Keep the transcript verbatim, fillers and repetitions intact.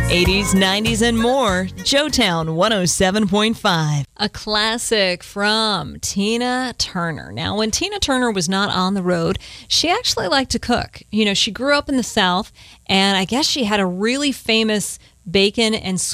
eighties, nineties, and more. Joetown one oh seven point five. A classic from Tina Turner. Now, when Tina Turner was not on the road, she actually liked to cook. You know, she grew up in the South, and I guess she had a really famous bacon and